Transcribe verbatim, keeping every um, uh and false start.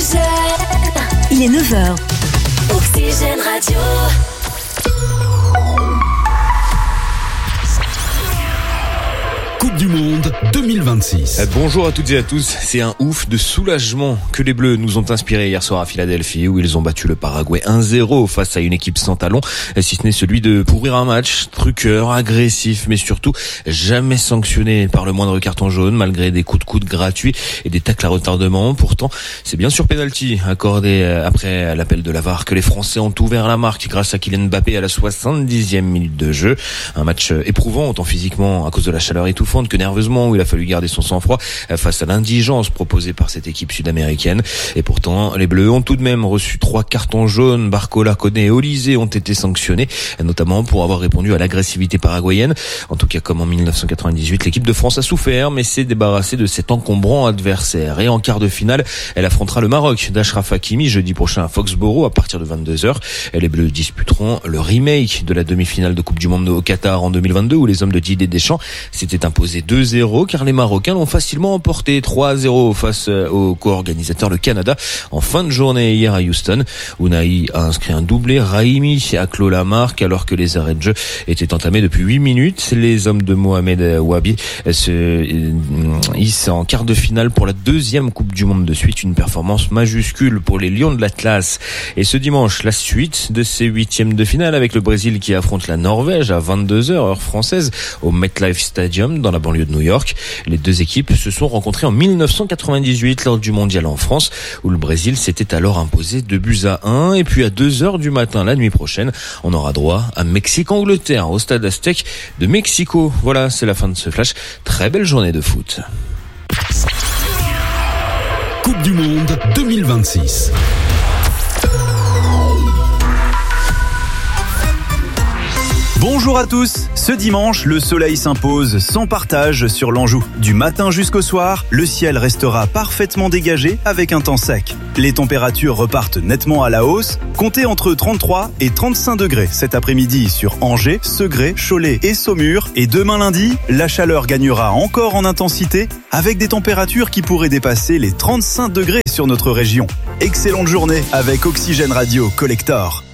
Il est neuf heures. Oxygène Radio. Coupe du Monde deux mille vingt-six. Bonjour à toutes et à tous. C'est un ouf de soulagement que les Bleus nous ont inspiré hier soir à Philadelphie, où ils ont battu le Paraguay un zéro face à une équipe sans talon, si ce n'est celui de pourrir un match truqueur, agressif, mais surtout jamais sanctionné par le moindre carton jaune, malgré des coups de coude gratuits et des tacles à retardement. Pourtant, c'est bien sûr penalty accordé après l'appel de la V A R que les Français ont ouvert la marque grâce à Kylian Mbappé à la soixante-dixième minute de jeu. Un match éprouvant, autant physiquement à cause de la chaleur étouffante que nerveusement, où il a fallu garder son sang-froid face à l'indigence proposée par cette équipe sud-américaine. Et pourtant, les Bleus ont tout de même reçu trois cartons jaunes. Barcola, Koné et Olysée ont été sanctionnés, notamment pour avoir répondu à l'agressivité paraguayenne. En tout cas, comme en dix-neuf cent quatre-vingt-dix-huit, l'équipe de France a souffert, mais s'est débarrassée de cet encombrant adversaire. Et en quart de finale, elle affrontera le Maroc d'Achraf Hakimi jeudi prochain à Foxborough à partir de vingt-deux heures. Et les Bleus disputeront le remake de la demi-finale de Coupe du Monde au Qatar en deux mille vingt-deux, où les hommes de Didier Deschamps s'étaient imposés deux zéro, car les Marocains l'ont facilement emporté trois zéro face au co-organisateur le Canada en fin de journée hier à Houston. Unai a inscrit un doublé, Raimi a clos la marque alors que les arrêts de jeu étaient entamés depuis huit minutes. Les hommes de Mohamed Wabi se hissent en quart de finale pour la deuxième Coupe du Monde de suite, une performance majuscule pour les Lions de l'Atlas. Et ce dimanche, la suite de ces huitièmes de finale avec le Brésil qui affronte la Norvège à vingt-deux heures heure française au MetLife Stadium dans la banlieue de New York. Les deux équipes se sont rencontrées en dix-neuf cent quatre-vingt-dix-huit lors du mondial en France, où le Brésil s'était alors imposé deux buts à un. Et puis à deux heures du matin la nuit prochaine, on aura droit à Mexique-Angleterre au stade Aztec de Mexico. Voilà, c'est la fin de ce flash. Très belle journée de foot. Coupe du Monde deux mille vingt-six. Bonjour à tous. Ce dimanche, le soleil s'impose sans partage sur l'Anjou. Du matin jusqu'au soir, le ciel restera parfaitement dégagé avec un temps sec. Les températures repartent nettement à la hausse. Comptez entre trente-trois et trente-cinq degrés cet après-midi sur Angers, Segré, Cholet et Saumur. Et demain lundi, la chaleur gagnera encore en intensité avec des températures qui pourraient dépasser les trente-cinq degrés sur notre région. Excellente journée avec Oxygène Radio Collector.